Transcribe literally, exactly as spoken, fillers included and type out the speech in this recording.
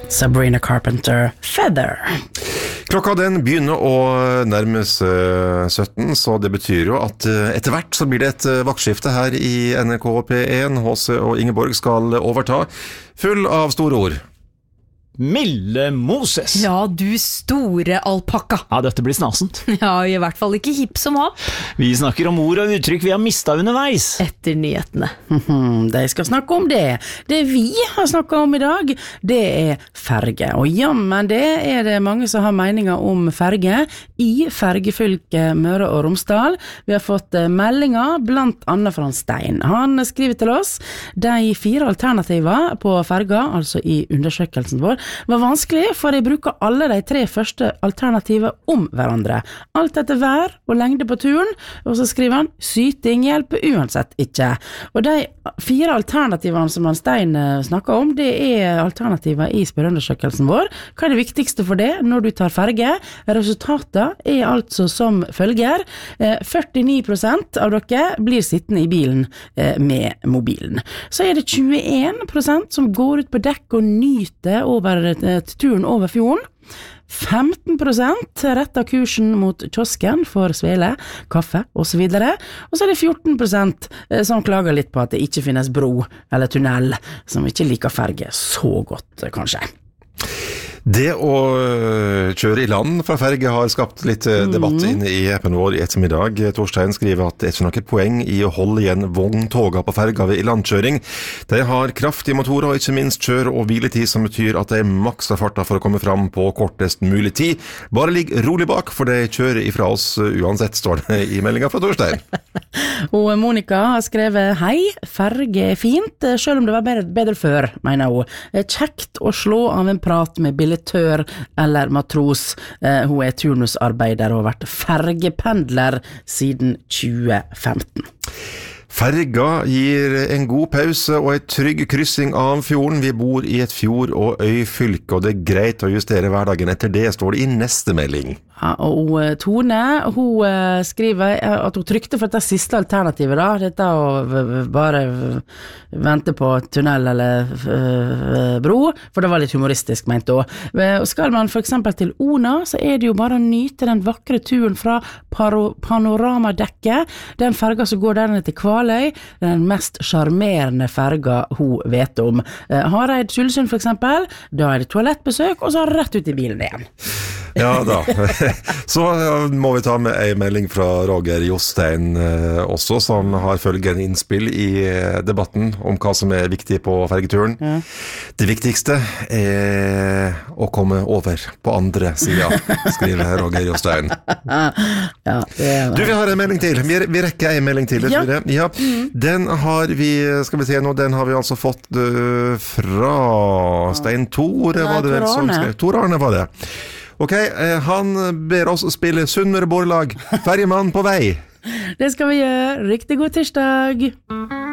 Sabrina Carpenter, Feather. Klokka den begynner å nærme seg sytten, så det betyr jo at etter hvert så blir det et vaktskifte her i N R K P én. H C og Ingeborg skal overta, full av store ord. Milde Moses. Ja, du store alpakka. Ja, dette blir snasent. Ja, i hvert fall ikke hipp som happ. Vi snakker om ord og uttrykk vi har mistet underveis. Etter nyhetene. De skal snakke om det. Det vi har snakket om i dag, det er ferge. Og jammen det er det mange som har meninger om ferge i fergefylket Møre og Romsdal. Vi har fått meldinger, blant annet fra Stein. Han skriver til oss, de fire alternativer på ferga, altså i undersøkelsen vår, var vanskelig, for jeg bruker alle de tre første alternativer om hverandre. Alt etter vær og lengde på turen, og så skriver han, syting hjelper uansett ikke. Og de fire alternativene som han Stein snakker om, det er alternativer i spørreundersøkelsen vår. Hva er det viktigste for det når du tar ferge? Resultatet er altså som følger. førtini prosent av dere blir sittende i bilen med mobilen. Så er det tjueen prosent som går ut på dekk og nyter over turen over fjorden. femten prosent retter kursen mot kiosken for svele, kaffe og så videre. Og så er det fjorten prosent som klager litt på at det ikke finnes bro eller tunnel, som ikke liker ferge så godt, kanskje. Det å kjøre i land fra ferge har skapt litt debatt inne i appen vår i ettermiddag. Torstein skriver at det er ikke noe poeng i å holde igjen vogntoga på ferga ved landkjøring. De har kraftige motorer og ikke minst kjøre- og hviletid, som betyr at de makser farta for å komme fram på kortest mulig tid. Bare ligg rolig bak, for de kjører ifra oss uansett, står det i meldingen fra Torstein. Og Monika har skrevet, hei, ferge er fint, selv om det var bedre, bedre før, mener hun. Kjekt å slå av en prat med billetør eller matros. Eh, hun er turnusarbeider og har vært fergependler siden tjue femten. Ferga gir en god pause og en trygg kryssing av fjorden. Vi bor i et fjord- og øyfylke, og det er greit å justere hverdagen etter det, står det i neste melding. Ja, og Tone, hun skriver at hun trykte for dette siste alternativet da, dette å bare vente på tunnel eller uh, bro, for det var litt humoristisk, mente hun. Skal man for eksempel til Ona, så er det jo bare å nyte den vakre turen fra panoramadekket, den ferga som går der ned til Kvaløy, den mest charmerende ferga hun vet om. Hareid Sulsund for eksempel, da er det toalettbesøk, og så rett ut i bilen igjen. Ja da. Så må vi ta med en melding fra Roger Jostein eh, også, som har følgende innspill i debatten om hva som er viktig på fergeturen. Ja. Det viktigste er å komme over på andre siden, skriver Roger Jostein. Ja, det er... Du, vi har en melding til. Vi, vi rekker en melding til. Ja. Ja. Mm. Den har vi, skal vi se nå, den har vi altså fått uh, fra Stein Tore, var det vel som skrev? Tor Arne var det. Ok, eh, han ber oss spille Sunnmøre Borrelag, Ferjemann på vei. Det skal vi gjøre. Riktig god tirsdag.